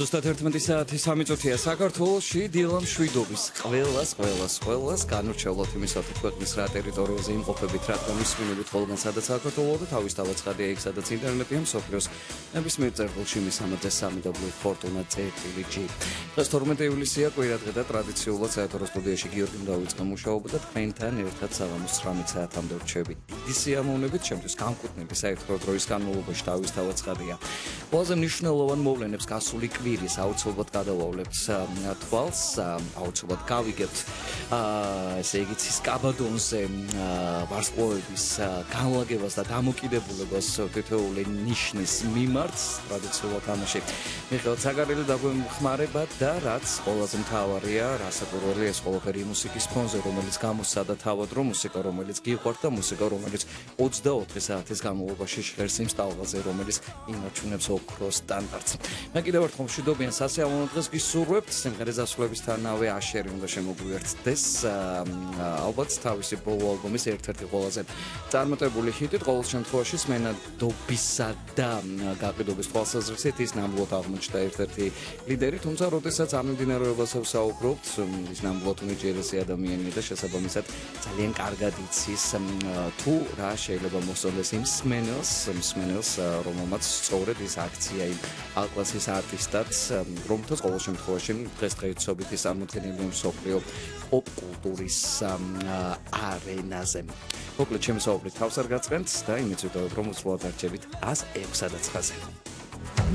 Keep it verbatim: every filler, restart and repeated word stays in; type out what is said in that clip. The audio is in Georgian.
Zustāt ერთმეტი საათი სამი წუთია საქართველოში დილამ შვიდობის ყველას ყველას ყველას განურჩევლოთ იმისათვის ქვეყნის რა ტერიტორიაზე იმყოფებით რადგან მისმინებით ხოლმე სადაც საქართველოს და თავის თავაცხადია იქ სადაც ინტერნეტია მსოფლიოს ნებისმიერ წერტილში მისამართზე სამი დაბლიუ ფორტუნა წერტილი ჯი დღეს თორმეტი ივლისია კვირა დღე და ტრადიციულად საერთო სტუდიაში გიორგი მდავიძე მუშაობა და თქვენთან ერთად საღამოს ცხრამეტ საათამდე ვრჩები დიდი სიამოვნებით ჩემთვის განკუთვნილი საერთო დროის განმავლობაში თავის თავაცხადია ყველაზე მნიშვნელოვან მოვლენებს გასული კვირის აუცილებლად გადავავლებთ თვალს აუცილებლად გავიგებთ ესე იგი ცისკაბადონზე ვარსკვლავების განლაგებას და დამოკიდებულებას თითოეული ნიშნის მიმართ ტრადიციულად თამაში მიხეილ ცაგარელი დაგვეხმარება და რაც ყველაზე მთავარია რასაკვირველია ეს ყველაფერი მუსიკის ფონზე რომელიც გამოსცადა თავად რომ მუსიკა რომელიც გიყვართ და მუსიკა რომელიც ოცდაოთხი საათის განმავლობაში ჟღერს იმ სტალღაზე რომელიც ინარჩუნებს ოქროს სტანდარტს მე კიდევ ერთხელ მშვიდობიან სასიამოვნო დღეს გისურვებთ სიმღერის დასრულებისთანავე აშერი უნდა შემოგვიერთდეს ალბათ თავისი ბოლო ალბომის ერთ-ერთი ყველაზე წარმატებული ჰიტით ყოველ შემთხვევაში სმენადობისა და გაყიდვების თვალსაზრისით ის ნამდვილად აღმოჩნდა ერთ-ერთი ლიდერი თუმცა როდესაც ამ მიმდინარეობაზე ვსაუბრობთ ის ნამდვილად უნიჭიერესი ადამიანია და შესაბამისად ძალიან კარგად იცის თუ რა შეიძლება მოსწონდეს იმ სმენელს სმენელს რომელმაც სწორედ ის აქცია იმ ალ-კლასის არტისტად რომელთაც ყოველ შემთხვევაში დღესდღეობით ის წარმოდგენილი მსოფლიო პოპ კულტურის არენაზე. მოკლედ ჩემი საუბარი თავს არ გაწყენთ და იმეც ვიტყოდეთ რომ უცვლად არჩევით ას ექვსი ათასზე.